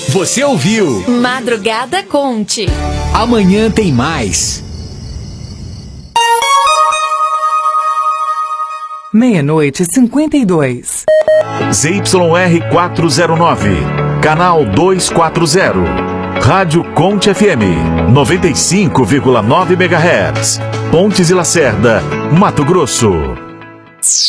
Você ouviu Madrugada Conte. Amanhã tem mais. 00:52. ZYR 409, canal 240. Rádio Conte FM, 95,9 MHz. Pontes e Lacerda, Mato Grosso.